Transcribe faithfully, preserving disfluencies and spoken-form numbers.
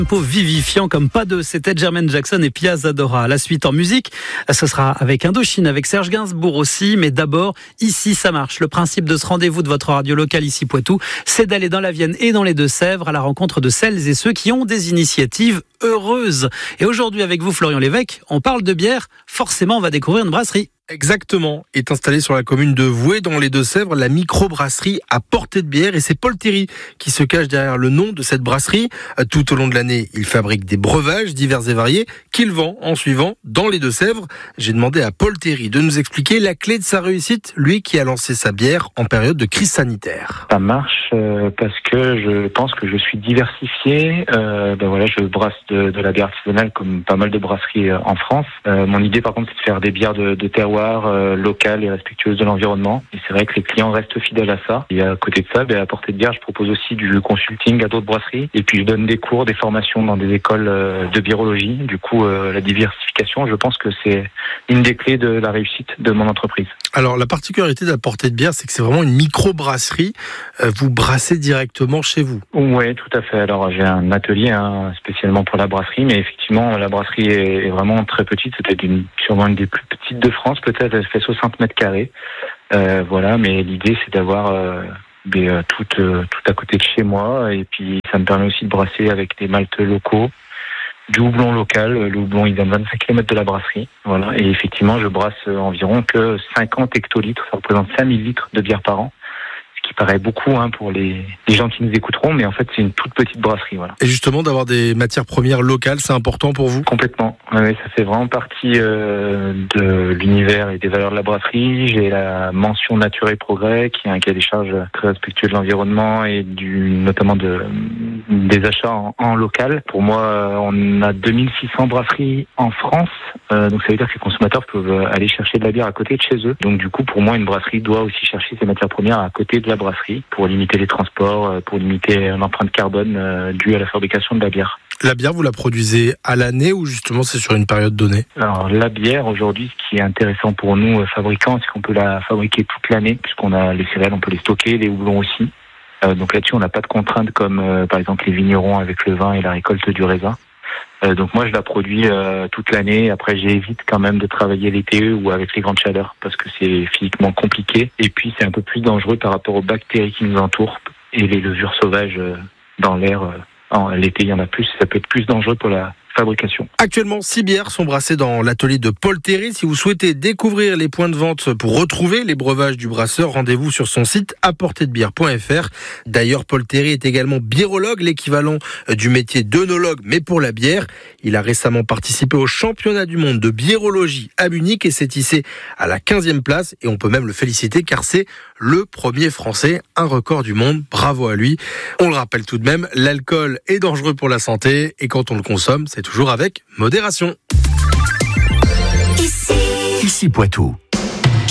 Tempo vivifiant comme pas deux, c'était Jermaine Jackson et Pia Zadora. La suite en musique, ce sera avec Indochine, avec Serge Gainsbourg aussi, mais d'abord, ici ça marche. Le principe de ce rendez-vous de votre radio locale ici Poitou, c'est d'aller dans la Vienne et dans les Deux-Sèvres à la rencontre de celles et ceux qui ont des initiatives heureuses. Et aujourd'hui avec vous Florian Lévesque, on parle de bière, forcément on va découvrir une brasserie. Exactement, est installée sur la commune de Voué dans les Deux-Sèvres, la microbrasserie à Portée de Bière, et c'est Paul Théry qui se cache derrière le nom de cette brasserie. Tout au long de l'année, il fabrique des breuvages divers et variés qu'il vend en suivant dans les Deux-Sèvres. J'ai demandé à Paul Théry de nous expliquer la clé de sa réussite, lui qui a lancé sa bière en période de crise sanitaire. Ça marche euh, parce que je pense que je suis diversifié. Euh, ben voilà, je brasse de, de la bière artisanale comme pas mal de brasseries euh, en France. Euh, mon idée par contre, c'est de faire des bières de, de terroir Euh, locale et respectueuse de l'environnement. Et c'est vrai que les clients restent fidèles à ça. Et à côté de ça, ben, à Portée de Bière, je propose aussi du consulting à d'autres brasseries. Et puis je donne des cours, des formations dans des écoles euh, de birologie. Du coup, euh, la diversification, je pense que c'est une des clés de la réussite de mon entreprise. Alors la particularité de la Portée de Bière, c'est que c'est vraiment une micro-brasserie. Euh, vous brassez directement chez vous. Oui, tout à fait. Alors j'ai un atelier hein, spécialement pour la brasserie, mais effectivement la brasserie est, est vraiment très petite. C'est peut-être une, sûrement une des plus petites de France. Peut-être elle fait soixante mètres carrés. Euh, voilà, mais l'idée c'est d'avoir euh, des, euh, tout, euh, tout à côté de chez moi. Et puis ça me permet aussi de brasser avec des maltes locaux, du houblon local. Le houblon il est à vingt-cinq kilomètres de la brasserie. Voilà. Et effectivement je brasse environ que cinquante hectolitres. Ça représente cinq mille litres de bière par an. Qui paraît beaucoup hein, pour les, les gens qui nous écouteront, mais en fait c'est une toute petite brasserie. Voilà. Et justement d'avoir des matières premières locales, c'est important pour vous ? Complètement, oui, ça fait vraiment partie euh, de l'univers et des valeurs de la brasserie. J'ai la mention Nature et Progrès, qui est un cahier des charges très respectueux de l'environnement et du notamment de, des achats en, en local. Pour moi, on a deux mille six cents brasseries en France, euh, donc ça veut dire que les consommateurs peuvent aller chercher de la bière à côté de chez eux. Donc du coup, pour moi, une brasserie doit aussi chercher ses matières premières à côté de la brasserie pour limiter les transports, pour limiter l'empreinte carbone euh, due à la fabrication de la bière. La bière, vous la produisez à l'année ou justement c'est sur une période donnée ? Alors la bière, aujourd'hui, ce qui est intéressant pour nous, euh, fabricants, c'est qu'on peut la fabriquer toute l'année, puisqu'on a les céréales, on peut les stocker, les houblons aussi. Euh, donc là-dessus, on n'a pas de contraintes comme euh, par exemple les vignerons avec le vin et la récolte du raisin. Euh, donc moi je la produis euh, toute l'année. Après j'évite quand même de travailler l'été ou avec les grandes chaleurs parce que c'est physiquement compliqué. Et puis c'est un peu plus dangereux par rapport aux bactéries qui nous entourent et les levures sauvages euh, dans l'air. Euh, en, l'été il y en a plus, ça peut être plus dangereux pour la fabrication. Actuellement, six bières sont brassées dans l'atelier de Paul Théry. Si vous souhaitez découvrir les points de vente pour retrouver les breuvages du brasseur, rendez-vous sur son site à portée de bière point f r. D'ailleurs, Paul Théry est également birologue, l'équivalent du métier d'œnologue, mais pour la bière. Il a récemment participé au championnat du monde de biérologie à Munich et s'est hissé à la quinzième place. Et on peut même le féliciter car c'est le premier Français, un record du monde. Bravo à lui. On le rappelle tout de même, l'alcool est dangereux pour la santé et quand on le consomme, c'est toujours avec modération. Ici, ici Poitou.